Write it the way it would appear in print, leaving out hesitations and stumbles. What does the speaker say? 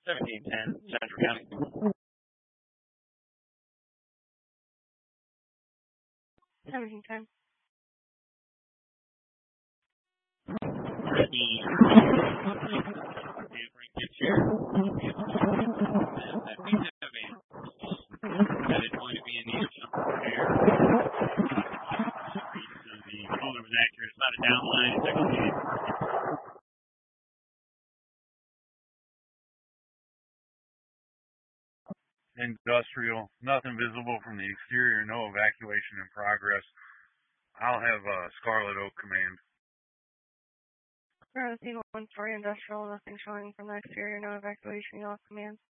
1710, Central County. 1710. Gets here. That means that it's going to be in need of some repair. The caller was accurate. It's not a downline. It's actually industrial, nothing visible from the exterior, no evacuation in progress. I'll have Scarlet Oak Command. We're on scene 1 story industrial, nothing showing from the exterior, no evacuation, you'll have command.